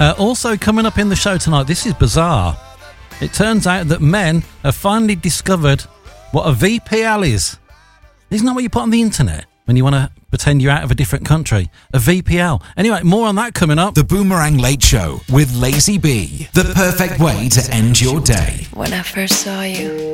Also coming up in the show tonight, this is bizarre. It turns out that men have finally discovered what a VPL is. Isn't that what you put on the internet when you want to pretend you're out of a different country? A VPL. Anyway, more on that coming up. The Boomerang Late Show with Lazy B. The perfect way to end your day. When I first saw you,